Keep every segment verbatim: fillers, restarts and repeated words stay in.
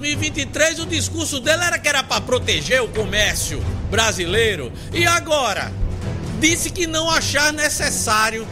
mil e vinte e três o discurso dele era que era para proteger o comércio brasileiro. E agora? Disse que não achar necessário.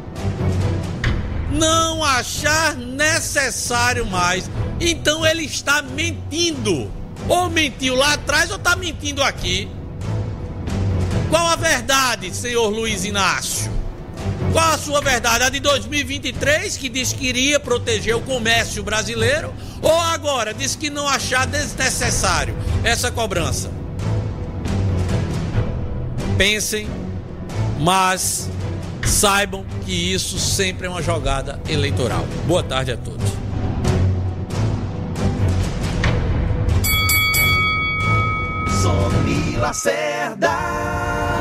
Não achar necessário mais. Então ele está mentindo. Ou mentiu lá atrás ou está mentindo aqui. Qual a verdade, senhor Luiz Inácio? Qual a sua verdade? A de dois mil e vinte e três, que disse que iria proteger o comércio brasileiro, ou agora disse que não achar desnecessário essa cobrança? Pensem, mas saibam que isso sempre é uma jogada eleitoral. Boa tarde a todos. Somi Lacerda.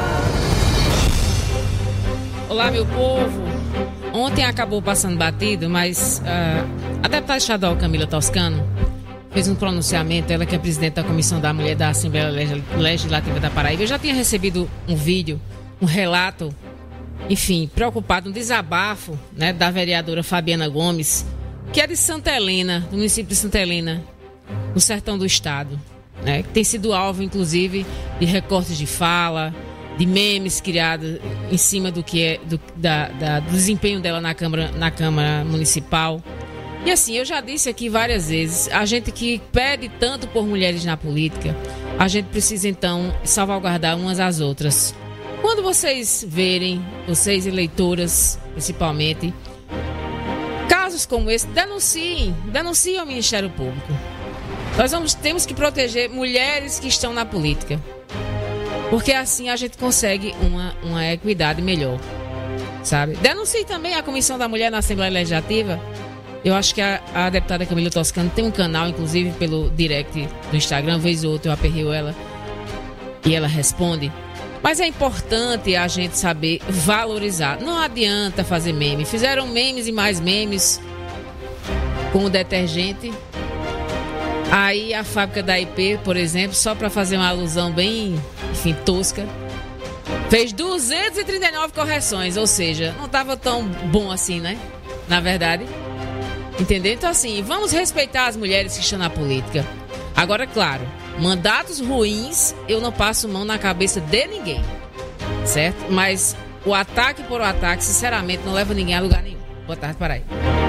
Olá, meu povo. Ontem acabou passando batido, mas uh, a deputada estadual Camila Toscano fez um pronunciamento, ela que é presidente da Comissão da Mulher da Assembleia Legislativa da Paraíba. Eu já tinha recebido um vídeo, um relato, enfim, preocupado, um desabafo, né, da vereadora Fabiana Gomes, que é de Santa Helena, do município de Santa Helena, no sertão do estado, né, que tem sido alvo, inclusive, de recortes de fala, de memes criados em cima do que é do, da, da, do desempenho dela na Câmara, na Câmara Municipal. E assim, eu já disse aqui várias vezes, a gente que pede tanto por mulheres na política, a gente precisa então salvaguardar umas às outras. Quando vocês verem, vocês eleitoras principalmente, casos como esse, denunciem, denunciem ao Ministério Público. Nós vamos, temos que proteger mulheres que estão na política. Porque assim a gente consegue uma, uma equidade melhor, sabe? Denuncie também a Comissão da Mulher na Assembleia Legislativa. Eu acho que a, a deputada Camila Toscano tem um canal, inclusive pelo direct do Instagram, vez ou outra eu aperreio ela e ela responde. Mas é importante a gente saber valorizar. Não adianta fazer meme. Fizeram memes e mais memes com o detergente. Aí a fábrica da I P, por exemplo, só para fazer uma alusão bem, enfim, tosca, fez duzentas e trinta e nove correções, ou seja, não estava tão bom assim, né? Na verdade. Entendeu? Então, assim, vamos respeitar as mulheres que estão na política. Agora, claro, mandatos ruins, eu não passo mão na cabeça de ninguém, certo? Mas o ataque por o ataque, sinceramente, não leva ninguém a lugar nenhum. Boa tarde, Paraíba.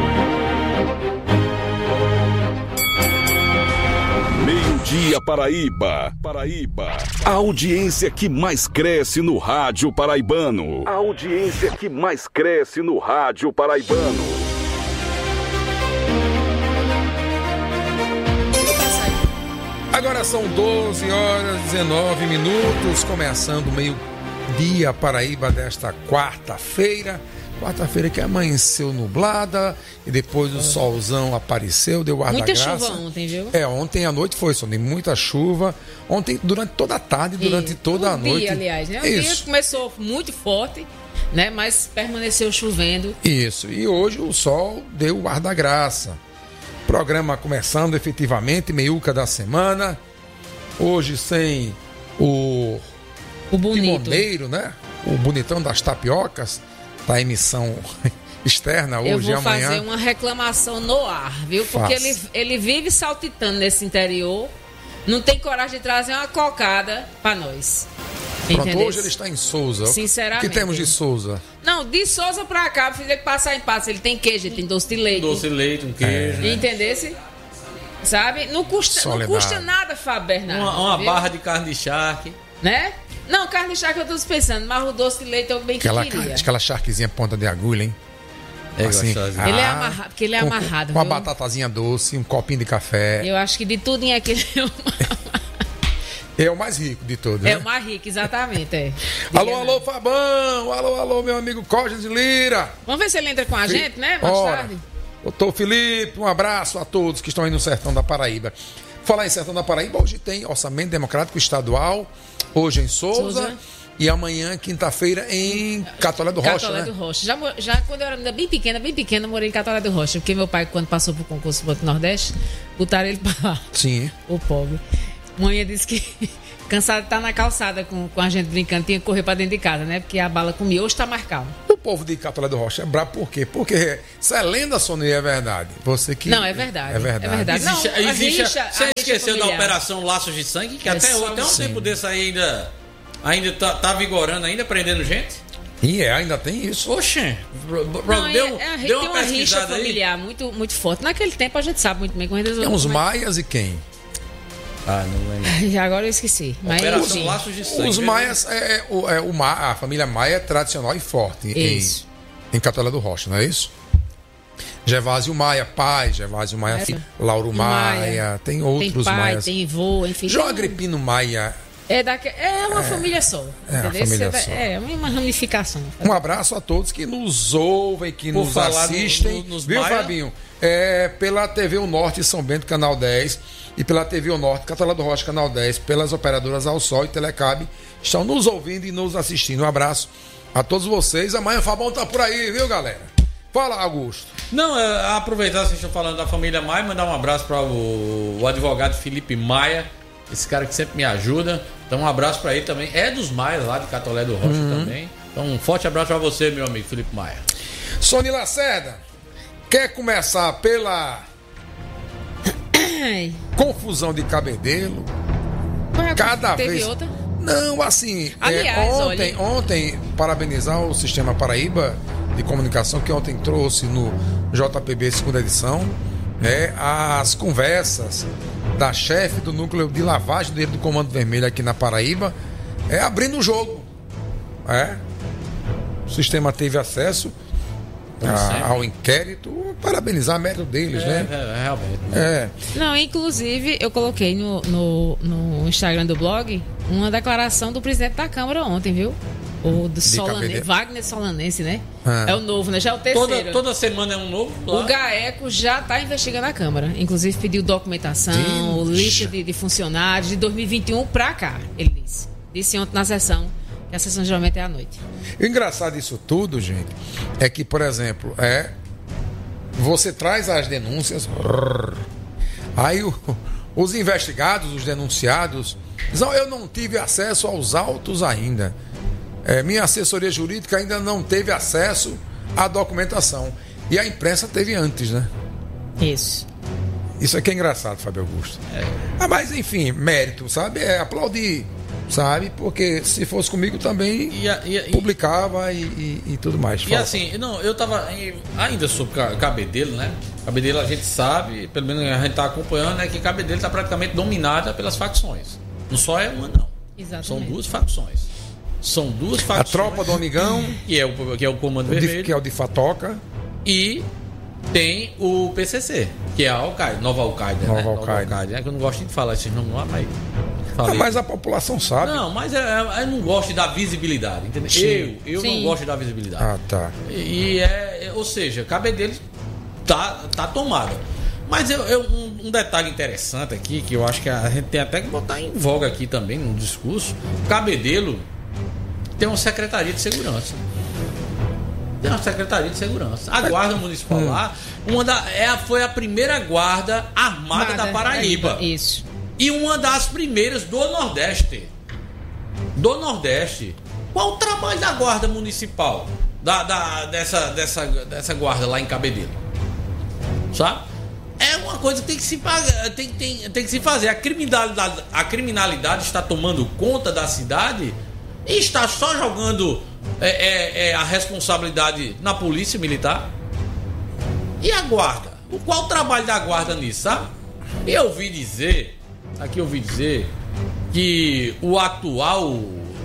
Meio-dia Paraíba. Paraíba. A audiência que mais cresce no rádio paraibano. A audiência que mais cresce no rádio paraibano. Agora são doze horas e dezenove minutos, começando o meio-dia Paraíba desta quarta-feira. Quarta-feira que amanheceu nublada e depois o solzão apareceu, deu ar da graça. Muita chuva ontem, viu? É, ontem à noite foi, só muita chuva. Ontem, durante toda a tarde, durante e, toda a noite. Dia, aliás, né? O dia começou muito forte, né? Mas permaneceu chovendo. Isso, e hoje o sol deu o ar da graça. Programa começando efetivamente, meiuca da semana. Hoje sem o, o bonito. timoneiro, né? O bonitão das tapiocas. Da emissão externa hoje e amanhã. Eu vou fazer uma reclamação no ar, viu? Porque ele, ele vive saltitando nesse interior, não tem coragem de trazer uma cocada pra nós. Pronto, entendeu? hoje ele está em Souza. Sinceramente. O que temos de Souza? Não, de Souza pra cá, precisa que passar em Patos. Ele tem queijo, ele tem doce de leite. Doce de leite, um queijo. É. Entendesse? Sabe? Não custa, não custa nada, Fábio Bernardo. Uma, uma barra de carne de charque. Né? Não, carne de charque eu tô dispensando, mas o doce de leite eu bem que aquela, queria. Aquela charquezinha ponta de agulha, hein? É assim, ah, ele é amarrado, porque ele é com, amarrado. Com uma viu? batatazinha doce, um copinho de café. Eu acho que de tudo em aquele é o mais rico de todos, né? É o mais rico, exatamente. É. Alô, alô, Fabão! Alô, alô, meu amigo Cógenes de Lira! Vamos ver se ele entra com a gente, né? Mais Ora, tarde. Doutor Felipe, um abraço a todos que estão aí no Sertão da Paraíba. Falar em Sertão da Paraíba, hoje tem Orçamento Democrático Estadual, hoje em Souza. Souza. E amanhã, quinta-feira, em Catolé do Rocha, Catolé né? do Rocha. Já, já quando eu era bem pequena, bem pequena, morei em Catolé do Rocha. Porque meu pai, quando passou pro concurso do Banco Nordeste, botaram ele pra lá. Sim. O pobre. Mãe disse que cansado de estar na calçada com, com a gente brincando, tinha que correr pra dentro de casa, né? Porque a bala comia. Hoje tá mais calmo. O povo de Catolé do Rocha é brabo por quê? Porque isso é lenda, Sônia, é verdade. Você que... Não, é verdade. É verdade. É verdade. Existe, Não, existe, rixa, você esqueceu da familiar. Operação Laços de Sangue, que É até, só até um sim. tempo desse aí ainda, ainda tá, tá vigorando, ainda prendendo gente? E é, ainda tem isso. Oxê, Não, deu, é, é, deu tem uma uma rixa pesquisada aí. familiar muito, muito forte. Naquele tempo a gente sabe muito bem como eles Tem uns maias e quem? Ah, não lembro. Agora eu esqueci. Mas, Operação enfim. Laços de Sangue. Os maias, é, é, o, é, o, Ma- a família Maia é tradicional e forte em, Isso. em Catolé do Rocha, não é isso? Gervásio Maia, pai, Gervásio Maia, É. filho, Lauro Maia. Maia, tem Tem outros pai, Maias. tem vô, enfim. João tem- Agripino Maia, É, daque... é uma família só. é uma entendeu? família Isso é, só. é uma ramificação. um abraço a todos que nos ouvem, que Por nos falar no- assistem. no- nos Viu, Maia? Fabinho? É, pela T V O Norte São Bento, canal dez, e pela T V O Norte, Catolé do Rocha, canal dez, pelas operadoras Ao Sol e Telecab, estão nos ouvindo e nos assistindo. Um abraço a todos vocês. Amanhã o Fabão tá por aí, viu, galera? Fala, Augusto. Não, é, aproveitar que vocês estão falando da família Maia, mandar um abraço para o, o advogado Felipe Maia, esse cara que sempre me ajuda. Então um abraço para ele também. É dos Maias lá de Catolé do Rocha Uhum. também. Então um forte abraço para você, meu amigo Felipe Maia. Sônia Lacerda, quer começar pela Ai, confusão de Cabedelo? qual é a- Cada Teve vez. outra? Não, assim, é, Aliás, ontem, olha- ontem, parabenizar o Sistema Paraíba de Comunicação, que ontem trouxe no J P B segunda edição, né, as conversas da chefe do núcleo de lavagem dele do Comando Vermelho aqui na Paraíba, é abrindo o jogo. É. O sistema teve acesso a- ao inquérito, parabenizar a mérito deles, É, né? é, realmente. É. Não, inclusive eu coloquei no, no, no Instagram do blog uma declaração do presidente da Câmara ontem, viu? O do Solane, Cabedelo. Wagner Solanense, né? Ah. É o novo, né? Já é o Toda, terceiro. toda semana é um novo. Lá. O GAECO já está investigando a Câmara. Inclusive pediu documentação, Deus. lista de, de funcionários de dois mil e vinte e um para cá, ele disse. Disse ontem na sessão, que a sessão geralmente é à noite. E o engraçado disso tudo, gente, é que, por exemplo, é você traz as denúncias, rrr, aí o- os investigados, os denunciados, dizem, "Não, eu não tive acesso aos autos ainda. É, minha assessoria jurídica ainda não teve acesso à documentação." E a imprensa teve antes, né? Isso. Isso aqui é engraçado, Fábio Augusto. Ah, mas, enfim, mérito, sabe? É aplaudir, sabe? Porque se fosse comigo também E, a- e, a- e, publicava e, e- e tudo mais. e Fala. assim, não, eu tava em- ainda sobre Ca- Cabedelo, né? Cabedelo a gente sabe, pelo menos a gente tá acompanhando, é que Cabedelo tá praticamente dominada pelas facções. Não só é uma, não. Exatamente. São duas facções. São duas A facções. tropa do Amigão, Que é o, que é o Comando o de- Vermelho. que é o de Fatoca. E tem o P C C, que é a Al-Qaeda, Nova Al-Qaeda. Nova né? Al-Qaeda. né? Que eu não gosto de falar esses nomes lá, mas. Ah, Falei. mas a população sabe. Não, mas é, é, eu não gosto de dar visibilidade, entendeu? Sim. Eu, eu não Sim. gosto de dar visibilidade. Ah, tá. E, e é, é- ou seja, cabe dele tá, tá tomada. Mas eu, eu- um, um detalhe interessante aqui, que eu acho que a gente tem até que botar em voga aqui também no discurso, Cabedelo tem uma secretaria de segurança. Tem uma secretaria de segurança. A guarda municipal Hum. lá, uma da, é, a- foi a primeira guarda armada da Paraíba. Isso. E uma das primeiras do Nordeste. Do Nordeste. Qual o trabalho da guarda municipal? Da, da- dessa, dessa, dessa guarda lá em Cabedelo? Sabe? É uma coisa que tem que se, pagar, tem, tem, tem que se fazer. A criminalidade, a criminalidade está tomando conta da cidade e está só jogando é, é, é, a responsabilidade na polícia militar. E a guarda? O- Qual o trabalho da guarda nisso, sabe? Eu ouvi dizer, aqui eu ouvi dizer, que o atual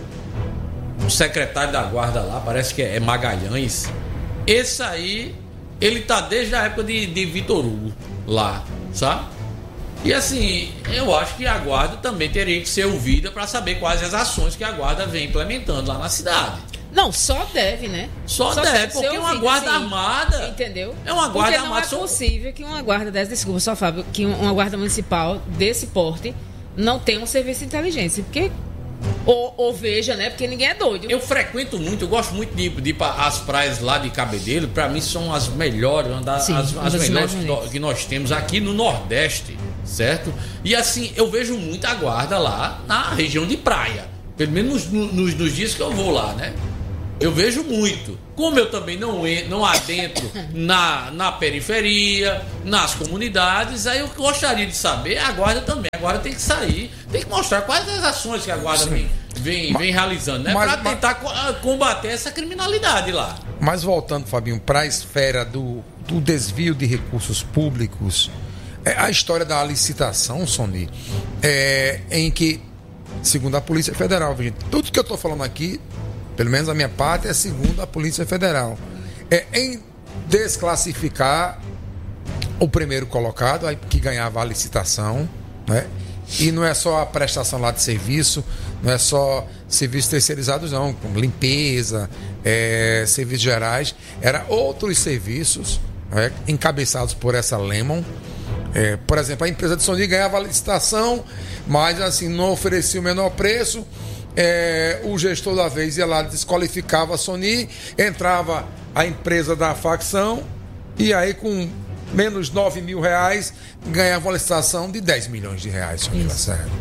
secretário da guarda lá, parece que é Magalhães, esse aí, ele tá desde a época de, de Vitor Hugo lá, sabe? E assim, eu acho que a guarda também teria que ser ouvida para saber quais as ações que a guarda vem implementando lá na cidade. Não, só deve, né? Só deve, porque ser uma ouvido, guarda sim. armada- Entendeu? É uma guarda porque não armada, é são- possível que uma guarda dessa, desculpa só, Fábio, que uma guarda municipal desse porte não tenha um serviço de inteligência. Porque. Ou, ou veja, né? Porque ninguém é doido. Eu frequento muito, eu gosto muito de, de ir para as praias lá de Cabedelo. Para mim são as melhores, uma das, Sim, as, uma as das melhores mais que, nó- bonitas. que nós temos aqui no Nordeste, certo? E assim, eu vejo muita guarda lá na região de praia. Pelo menos nos, nos- nos dias que eu vou lá, né? Eu vejo muito. Como eu também não, não adentro na, na periferia, nas comunidades, aí eu gostaria de saber, a guarda também. A guarda tem que sair, tem que mostrar quais as ações que a guarda vem, vem, vem realizando, né? Para tentar mas, combater essa criminalidade lá. Mas voltando, Fabinho, para a esfera do, do desvio de recursos públicos, é a história da licitação, Sony, é, em que, segundo a Polícia Federal, gente, tudo que eu estou falando aqui, pelo menos a minha parte, é segundo a Polícia Federal, é em desclassificar o primeiro colocado, que ganhava a licitação, né? E não é só a prestação lá de serviço, não é só serviços terceirizados, não, como limpeza, é, serviços gerais, era outros serviços, né, encabeçados por essa Lemon. É, por exemplo, a empresa de Sony ganhava a licitação, mas assim não oferecia o menor preço. É, o gestor da vez ia lá, desqualificava a Sony, entrava a empresa da facção e aí com menos nove mil reais ganhava uma licitação de dez milhões de reais, Sony Lacerda.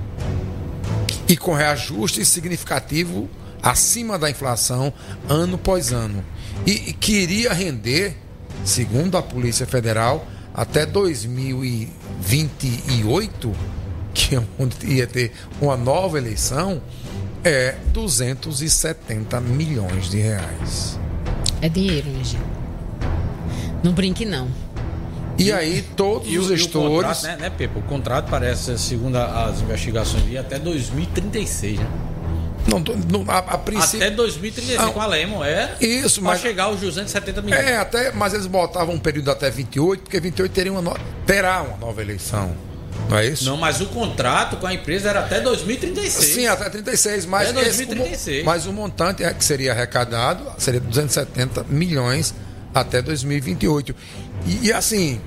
E com reajuste significativo acima da inflação ano após ano. E, e queria render, segundo a Polícia Federal, até dois mil e vinte e oito, que é onde ia ter uma nova eleição, é duzentos e setenta milhões de reais. É dinheiro, minha gente. Não brinque, não. E aí todos e os o, gestores... E o contrato, né, né, Pepe? O contrato parece, segundo as investigações, ir até dois mil e trinta e seis, né? Não, não, a, a princípio... Até dois mil e trinta e seis, ah, com a Lemon, é? Isso, para mas... chegar aos duzentos e setenta milhões. É, até, mas eles botavam um período até vinte e oito, porque vinte e oito teria uma no... terá uma nova eleição. Não é isso? Não, mas o contrato com a empresa era até dois mil e trinta e seis. Sim, até trinta e seis. Mas, até dois mil e trinta e seis. Esse, mas o montante é que seria arrecadado seria duzentos e setenta milhões até dois mil e vinte e oito. E, e assim,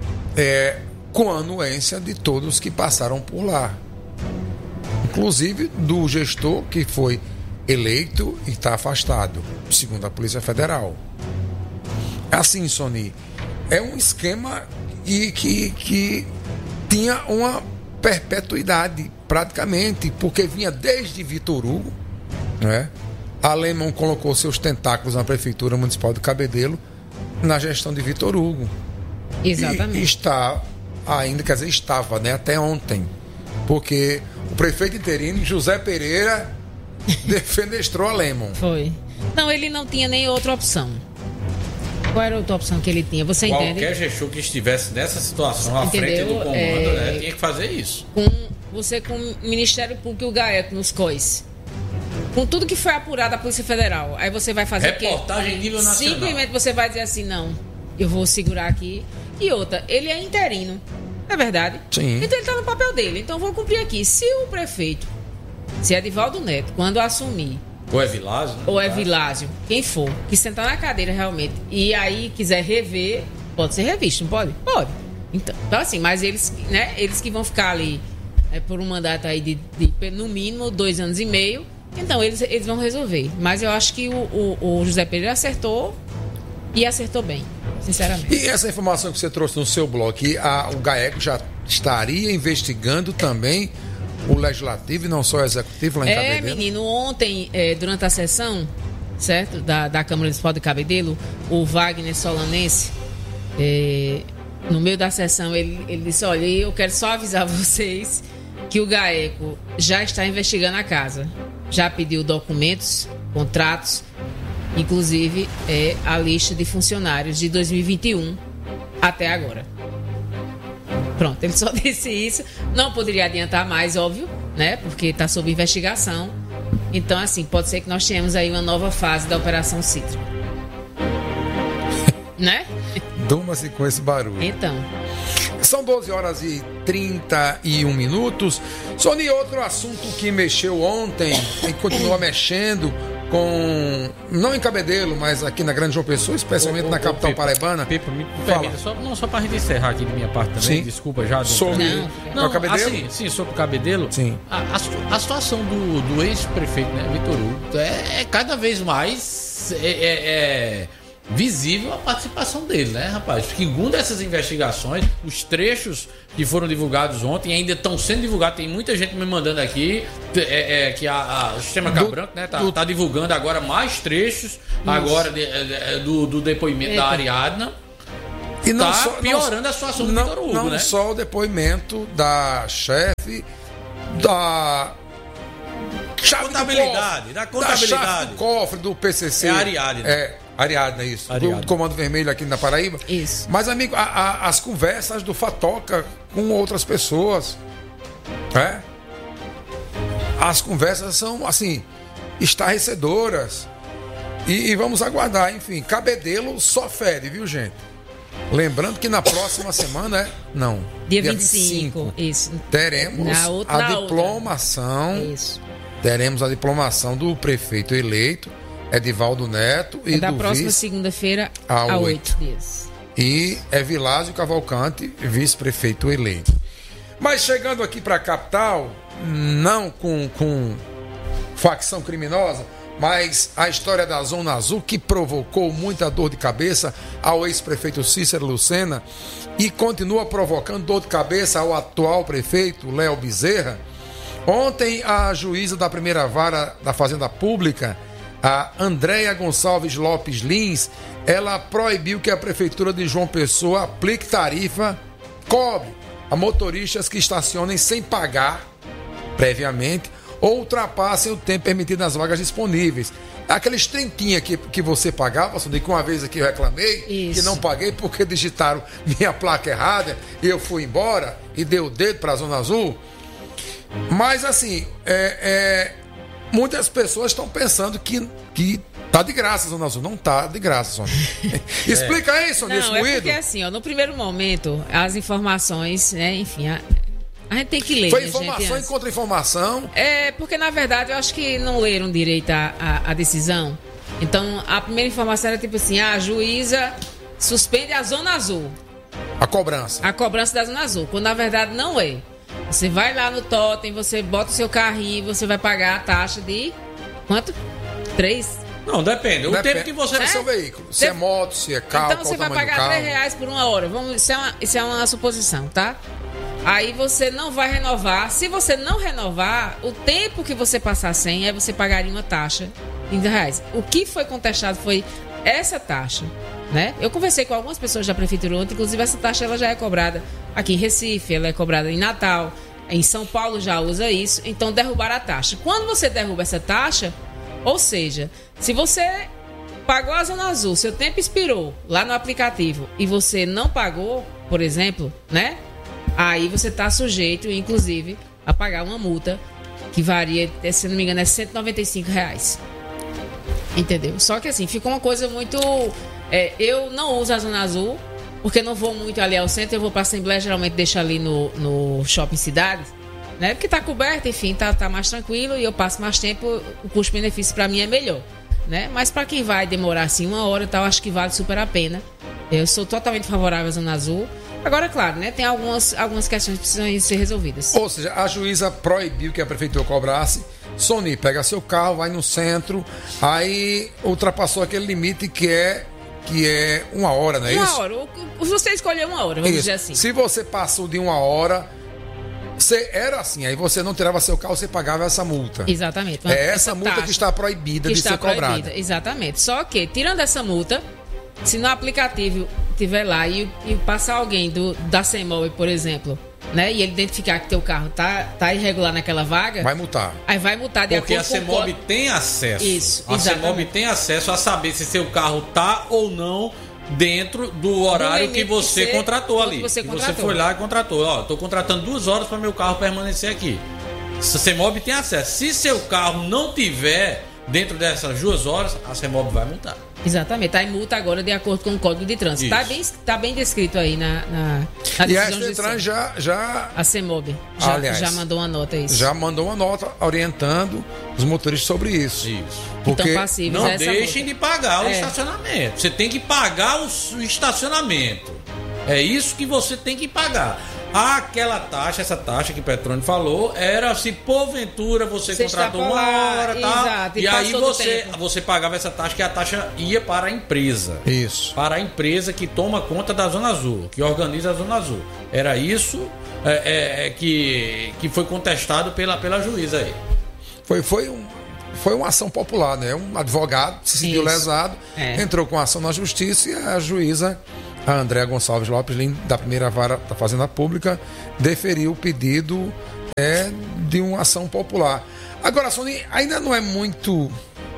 é, com a anuência de todos que passaram por lá. Inclusive do gestor que foi eleito e está afastado, segundo a Polícia Federal. Assim, Sony, é um esquema que... que, que tinha uma perpetuidade praticamente, porque vinha desde Vitor Hugo, né? A Lemon colocou seus tentáculos na Prefeitura Municipal de Cabedelo na gestão de Vitor Hugo. Exatamente. E está ainda, quer dizer, estava, né, até ontem, porque o prefeito interino, José Pereira, defenestrou a Lemon. Foi. Não, ele não tinha nem outra opção. Qual era a outra opção que ele tinha? Você Qualquer entende? Qualquer gestor que estivesse nessa situação à Entendeu? frente do comando, é... né, tinha que fazer isso. Com você, com o Ministério Público e o GAECO nos C O Is, com tudo que foi apurado da Polícia Federal, aí você vai fazer reportagem o quê? Nível nacional. Simplesmente você vai dizer assim, não, eu vou segurar aqui. E outra, ele é interino, é verdade? Sim. Então ele está no papel dele, então eu vou cumprir aqui. Se o prefeito, se é Edivaldo Neto, quando assumir, ou é Vilásio, né? Ou é Vilásio, quem for, que sentar na cadeira realmente e aí quiser rever, pode ser revisto, não pode? Pode. Então, então assim, mas eles, né, eles que vão ficar ali é, por um mandato aí de, de no mínimo dois anos e meio, então eles, eles vão resolver. Mas eu acho que o, o, o José Pereira acertou e acertou bem, sinceramente. E essa informação que você trouxe no seu blog, que a, o GAECO já estaria investigando também o legislativo e não só o executivo lá em é, Cabedelo? É, menino, ontem, é, durante a sessão, certo, da, da Câmara Municipal de Cabedelo, o Wagner Solanense, é, no meio da sessão, ele, ele disse, olha, eu quero só avisar vocês que o GAECO já está investigando a casa. Já pediu documentos, contratos, inclusive é, a lista de funcionários de dois mil e vinte e um até agora. Pronto, ele só disse isso. Não poderia adiantar mais, óbvio, né? Porque está sob investigação. Então, assim, pode ser que nós tenhamos aí uma nova fase da Operação Cítrica. Né? Durma-se com esse barulho. Então. São doze horas e trinta e um minutos. Sony, outro assunto que mexeu ontem e continua mexendo com, não em Cabedelo, mas aqui na Grande João Pessoa, especialmente ô, ô, na capital Pepa, paraibana. Pepa, me permita, só, não só para a gente encerrar aqui de minha parte também, sim. Desculpa já. Sobre não, não, o Cabedelo? Assim, sim, sobre o Cabedelo. Sim. A, a, a situação do, do ex-prefeito, né, Vitor Hugo, é, é cada vez mais é, é, visível a participação dele, né, rapaz? Segundo essas investigações, os trechos que foram divulgados ontem ainda estão sendo divulgados. Tem muita gente me mandando aqui é, é, que a, a, o Sistema Cabo Branco, né, tá, do... tá divulgando agora mais trechos Isso. agora de, de, do, do depoimento Eita. da Ariadna. E não tá só, piorando não, a situação do não, Vitor Hugo, não né? só o depoimento da chefe da chave contabilidade, do cofre, da contabilidade, da chave do cofre do P C C. É a Ariadna. É, Ariadna, isso. Ariadna. Do Comando Vermelho aqui na Paraíba. Isso. Mas, amigo, a, a, as conversas do Fatoca com outras pessoas, né? As conversas são, assim, estarrecedoras. E, e vamos aguardar, enfim. Cabedelo só fede, viu, gente? Lembrando que na próxima semana, é? Não. Dia, dia vinte e cinco, isso. Teremos na outra, a na diplomação. Outra. Isso. Teremos a diplomação do prefeito eleito, Edivaldo Neto, e é da do próxima vice segunda-feira a oito dias. E é Vilásio Cavalcante, vice-prefeito eleito. Mas chegando aqui para a capital, não com, com facção criminosa, mas a história da Zona Azul, que provocou muita dor de cabeça ao ex-prefeito Cícero Lucena e continua provocando dor de cabeça ao atual prefeito Léo Bezerra. Ontem, a juíza da primeira vara da Fazenda Pública, a Andréia Gonçalves Lopes Lins, ela proibiu que a Prefeitura de João Pessoa aplique tarifa, cobre a motoristas que estacionem sem pagar previamente ou ultrapassem o tempo permitido nas vagas disponíveis. Aqueles trintinha que, que você pagava, só que uma vez aqui eu reclamei, Isso. que não paguei porque digitaram minha placa errada e eu fui embora e dei o dedo para a Zona Azul. Mas assim, é, é, muitas pessoas estão pensando que, que tá de graça a Zona Azul. Não tá de graça, Sônia. Explica aí, Sônia, esse moído. É porque assim, ó, no primeiro momento, as informações, né, enfim, a, a gente tem que ler. Foi informação e contra-informação. É, porque na verdade eu acho que não leram direito a, a, a decisão. Então, a primeira informação era tipo assim, a juíza suspende a Zona Azul. A cobrança. A cobrança da Zona Azul, quando na verdade não é. Você vai lá no Totem, você bota o seu carrinho, você vai pagar a taxa de quanto? Três? Não, depende. O depende. tempo que você... É seu veículo. Se é moto, se é carro, então você vai pagar três reais por uma hora. Vamos, isso, é uma, isso é uma suposição, tá? Aí você não vai renovar. Se você não renovar, o tempo que você passar sem, aí você pagaria uma taxa de vinte reais. O que foi contestado foi essa taxa, né? Eu conversei com algumas pessoas da prefeitura ontem, inclusive essa taxa ela já é cobrada aqui em Recife, ela é cobrada em Natal, em São Paulo já usa isso, então derrubaram a taxa. Quando você derruba essa taxa, ou seja, se você pagou a Zona Azul, seu tempo expirou lá no aplicativo e você não pagou, por exemplo, né? Aí você está sujeito, inclusive, a pagar uma multa que varia, se não me engano, é cento e noventa e cinco reais. Entendeu? Só que assim, ficou uma coisa muito... É, eu não uso a Zona Azul, porque não vou muito ali ao centro, eu vou para a Assembleia, geralmente deixo ali no, no Shopping Cidades, né? Porque tá coberto, enfim, tá, tá mais tranquilo e eu passo mais tempo, o custo-benefício para mim é melhor, né? Mas para quem vai demorar assim uma hora e tal, acho que vale super a pena. Eu sou totalmente favorável à Zona Azul. Agora, claro, né? Tem algumas, algumas questões que precisam ser resolvidas. Ou seja, a juíza proibiu que a prefeitura cobrasse. Sony, pega seu carro, vai no centro, aí ultrapassou aquele limite que é, que é uma hora, não é uma isso? Uma hora. Você escolheu uma hora, vamos isso. dizer assim. Se você passou de uma hora, você era assim, aí você não tirava seu carro, você pagava essa multa. Exatamente. É essa, essa multa que está proibida que de está ser proibida. cobrada. Exatamente. Só que, tirando essa multa, se no aplicativo tiver lá e, e passar alguém do, da CEMOB, por exemplo, né, e ele identificar que teu carro tá, tá irregular naquela vaga, vai multar. Aí vai multar de Porque acordo com... Porque a CEMOB tem acesso. Isso, a CEMOB tem acesso a saber se seu carro tá ou não dentro do horário que você, que você contratou ali. Você que contratou. você foi lá e contratou. Ó, tô contratando duas horas para meu carro permanecer aqui. A CEMOB tem acesso. Se seu carro não tiver dentro dessas duas horas, a CEMOB vai multar. Exatamente, aí multa agora de acordo com o Código de Trânsito. Está bem, tá bem descrito aí na, na, na decisão judicial. E a Estran já, já... A CEMOB já, aliás, já mandou uma nota isso. Já mandou uma nota orientando os motoristas sobre isso. Isso. Porque então, passíveis não essa deixem multa. de pagar o é. estacionamento. Você tem que pagar o, o estacionamento. É isso que você tem que pagar. Aquela taxa, essa taxa que o Petrone falou, era se porventura você, você contratou uma hora, tá? Exato, e, e aí você, você pagava essa taxa, que a taxa ia para a empresa. Isso. Para a empresa que toma conta da Zona Azul, que organiza a Zona Azul. Era isso é, é, que, que foi contestado pela, pela juíza aí. Foi, foi, um, foi uma ação popular, né? Um advogado se sentiu isso. lesado, é. entrou com a ação na justiça e a juíza, a Andréa Gonçalves Lopes, da primeira vara da Fazenda Pública, deferiu o pedido é, de uma ação popular. Agora, Sony, ainda não é muito,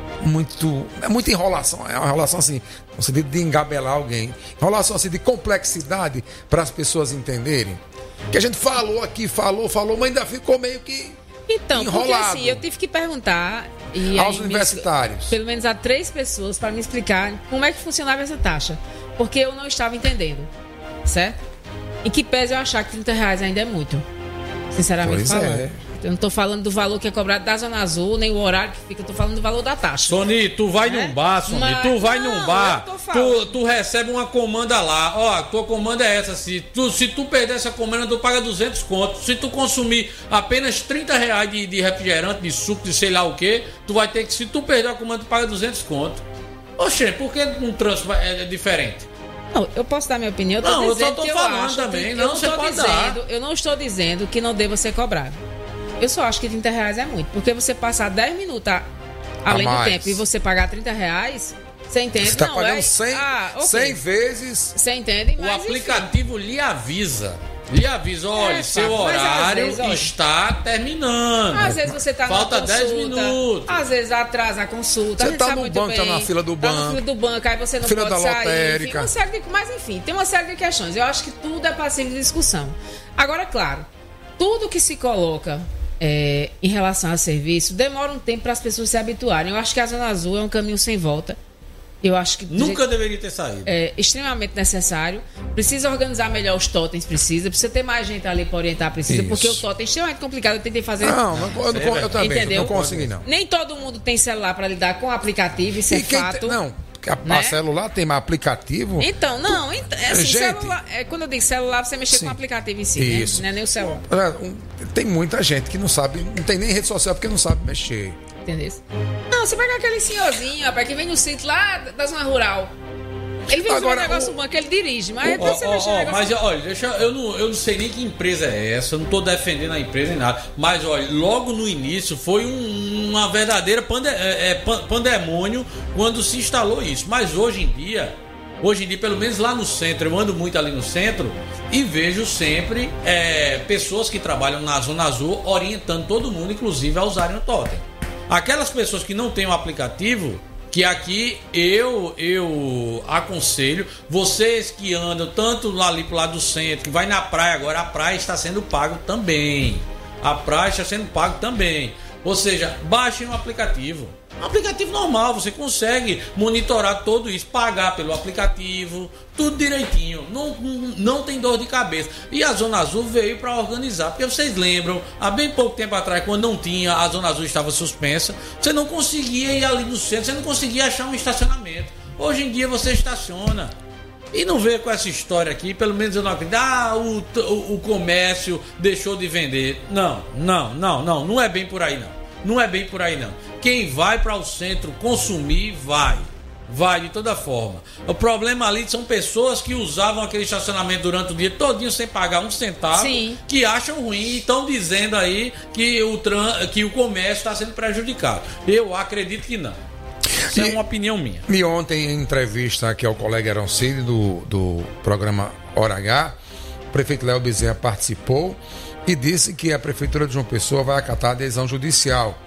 muito, é muita enrolação, é uma enrolação assim, no sentido de engabelar alguém, enrolação assim de complexidade para as pessoas entenderem. Que a gente falou aqui, falou, falou, mas ainda ficou meio que então, enrolado. Porque assim, eu tive que perguntar e aos universitários, me, pelo menos a três pessoas, para me explicar como é que funcionava essa taxa. Porque eu não estava entendendo, certo? Em que pese eu achar que trinta reais ainda é muito, sinceramente pois falando. É. Eu não estou falando do valor que é cobrado da Zona Azul, nem o horário que fica, eu estou falando do valor da taxa. Sony, tu vai é? num bar, Sony, Mas, tu vai não, num bar, tu, tu recebe uma comanda lá, ó, tua comanda é essa, se tu, se tu perder essa comanda, tu paga duzentos contos, se tu consumir apenas trinta reais de, de refrigerante, de suco, de sei lá o que, tu vai ter que, se tu perder a comanda, tu paga duzentos contos. Oxê, por que um trânsito é diferente? Não, eu posso dar minha opinião. Eu não, eu só tô falando também. Não, eu, não você pode dizendo, dar. eu não estou dizendo que não deva ser cobrado. Eu só acho que trinta reais é muito. Porque você passar dez minutos a, além do tempo e você pagar trinta reais, você entende? Você está não, pagando é... cem, ah, okay. cem vezes. Você entende? O Mas, aplicativo enfim. lhe avisa. Lhe avisa, olha, é, seu horário vezes, olha, está terminando. Às vezes você está na Falta consulta, dez minutos. Às vezes atrasa a consulta. Você está no banco, está na fila do banco. Está na fila do banco, aí você não fila pode da sair. lotérica. Enfim, uma série de, mas enfim, tem uma série de questões. Eu acho que tudo é passível de discussão. Agora, claro, tudo que se coloca é, em relação a serviço demora um tempo para as pessoas se habituarem. Eu acho que a Zona Azul é um caminho sem volta. Eu acho que nunca jeito, deveria ter saído. É extremamente necessário. Precisa organizar melhor os totens, precisa. Precisa ter mais gente ali para orientar, precisa. Isso. Porque o totem é extremamente complicado. Eu tentei fazer. Não, não, não eu, não, eu também. Entendeu? Não consegui, não. Nem todo mundo tem celular para lidar com o aplicativo, isso e é fato. Tem, não, a, né? a celular tem mais aplicativo. Então, não. Ent, é assim, gente, celular, é, quando eu digo celular, você mexer sim, com o aplicativo em si, isso. Né? Não é nem o celular. Tem muita gente que não sabe, não tem nem rede social porque não sabe mexer. Entendeu? Não, você pega aquele senhorzinho, rapaz, que vem no sítio lá da zona rural. Ele vem fazer um negócio bom, que ele dirige, mas é pra você mexer no negócio. Mas olha, deixa, eu, não, eu não sei nem que empresa é essa, eu não tô defendendo a empresa nem nada. Mas olha, logo no início foi um, uma verdadeira pande, é, pandemônio quando se instalou isso. Mas hoje em dia, hoje em dia, pelo menos lá no centro, eu ando muito ali no centro e vejo sempre é, pessoas que trabalham na Zona Azul orientando todo mundo, inclusive a usarem o totem. Aquelas pessoas que não têm o aplicativo, que aqui eu eu aconselho, vocês que andam tanto lá ali pro lado do centro, que vai na praia agora, a praia está sendo pago também. A praia está sendo pago também. Ou seja, baixem o aplicativo. Um aplicativo normal, você consegue monitorar tudo isso, pagar pelo aplicativo, tudo direitinho, não, não tem dor de cabeça. E a Zona Azul veio para organizar, porque vocês lembram, há bem pouco tempo atrás, quando não tinha, a Zona Azul estava suspensa, você não conseguia ir ali no centro, você não conseguia achar um estacionamento. Hoje em dia você estaciona. E não veio com essa história aqui, pelo menos eu não acredito. Ah, o, o, o comércio deixou de vender. Não, não, não, não, não é bem por aí não. Não é bem por aí não. Quem vai para o centro consumir, vai. Vai de toda forma. O problema ali são pessoas que usavam aquele estacionamento durante o dia todinho sem pagar um centavo. Sim. Que acham ruim e estão dizendo aí que o, tran... que o comércio está sendo prejudicado. Eu acredito que não. Isso e, é uma opinião minha. E ontem, em entrevista aqui ao colega Aroncide do, do programa Hora H, o prefeito Léo Bezerra participou e disse que a Prefeitura de João Pessoa vai acatar a adesão judicial.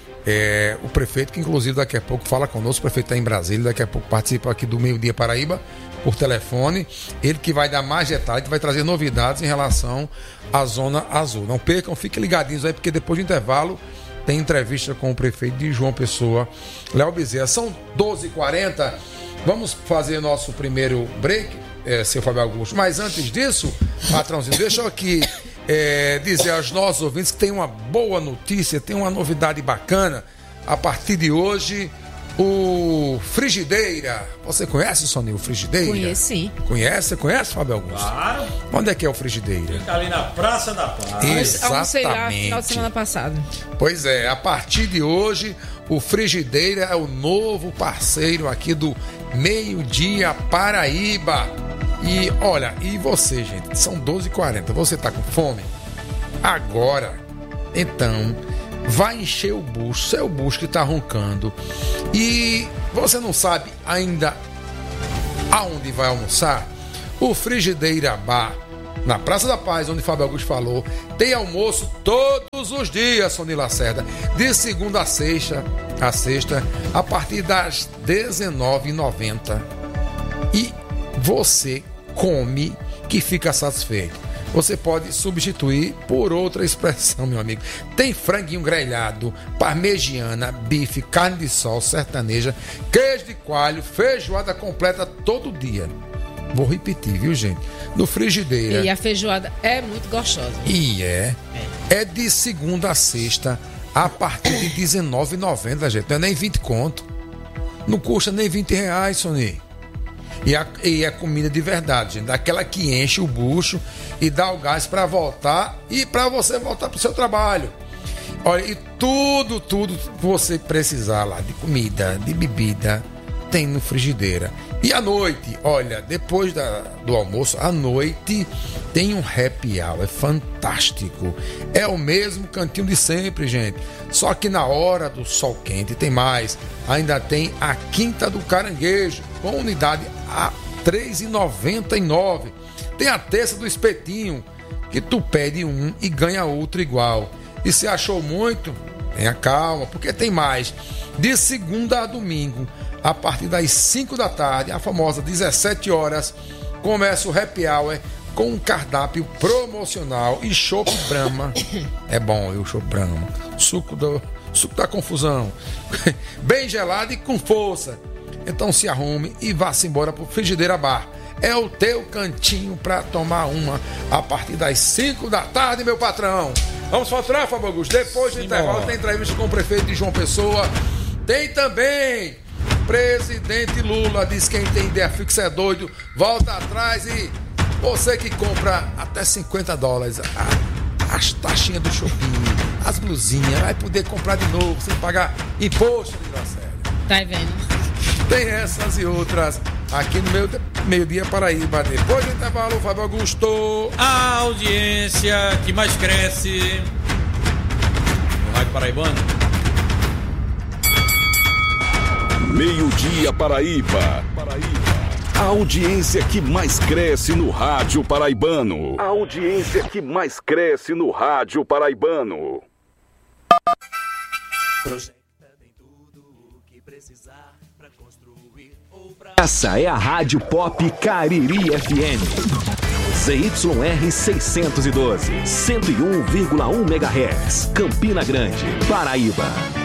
É, o prefeito, que inclusive daqui a pouco fala conosco, o prefeito está em Brasília, daqui a pouco participa aqui do Meio Dia Paraíba por telefone, ele que vai dar mais detalhes, vai trazer novidades em relação à Zona Azul. Não percam, fiquem ligadinhos aí, porque depois do intervalo tem entrevista com o prefeito de João Pessoa, Léo Bezerra. São doze e quarenta, vamos fazer nosso primeiro break, é, seu Fábio Augusto, mas antes disso, patrãozinho, deixa eu aqui É, dizer aos nossos ouvintes que tem uma boa notícia, tem uma novidade bacana. A partir de hoje, o Frigideira. Você conhece, Soninho, o Frigideira? Conheço, sim. Conhece? Você conhece, Fábio Augusto? Claro. Onde é que é o Frigideira? Fica ali na Praça da Paz. Almocei lá no Exatamente. final de semana passado. Pois é, a partir de hoje, o Frigideira é o novo parceiro aqui do Meio-Dia Paraíba. E olha, e você, gente, são doze e quarenta, você tá com fome? Agora, então, vai encher o bucho, seu bucho que tá roncando, e você não sabe ainda aonde vai almoçar? O Frigideira Bar, na Praça da Paz, onde Fábio Augusto falou, tem almoço todos os dias, Sony Lacerda, de segunda a sexta, a sexta, a partir das dezenove e noventa. E você come que fica satisfeito. Você pode substituir por outra expressão, meu amigo. Tem franguinho grelhado, parmegiana, bife, carne de sol, sertaneja, queijo de coalho, feijoada completa todo dia. Vou repetir, viu, gente? No Frigideira. E a feijoada é muito gostosa. E é. É de segunda a sexta, a partir de dezenove reais e noventa centavos, gente. Não é nem vinte conto. Não custa nem vinte reais, Sony. E, a, e é comida de verdade, gente. Daquela que enche o bucho e dá o gás para voltar e para você voltar pro seu trabalho. Olha, e tudo, tudo que você precisar lá de comida, de bebida, tem no Frigideira. E à noite, olha, depois da, do almoço, à noite tem um happy hour, é fantástico. É o mesmo cantinho de sempre, gente. Só que na hora do sol quente tem mais. Ainda tem a Quinta do Caranguejo, com unidade a três reais e noventa e nove centavos. Tem a terça do espetinho, que tu pede um e ganha outro igual. E se achou muito, tenha calma, porque tem mais. De segunda a domingo, a partir das cinco da tarde, a famosa dezessete horas, começa o happy hour com um cardápio promocional e chopp Brahma. É bom, o chopp Brahma. Suco, do, suco da confusão. Bem gelado e com força. Então se arrume e vá-se embora pro Frigideira Bar. É o teu cantinho para tomar uma a partir das cinco da tarde, meu patrão. Vamos faturar, Fábio Augusto? Depois do intervalo tem entrevista com o prefeito de João Pessoa. Tem também presidente Lula, diz quem tem ideia fixa é doido. Volta atrás e você que compra até cinquenta dólares a, as taxinhas do shopping, as blusinhas, vai poder comprar de novo sem pagar imposto de Lacerda. Tá vendo? Tem essas e outras aqui no meu Meio-Dia Paraíba. Depois do intervalo, Fábio Augusto. A audiência que mais cresce no Rádio Paraibano. Meio-Dia Paraíba. Paraíba. A audiência que mais cresce no rádio paraibano. A audiência que mais cresce no rádio paraibano. Essa é a Rádio Pop Cariri F M. Z Y R seiscentos e doze, cento e um vírgula um megahertz. Campina Grande, Paraíba.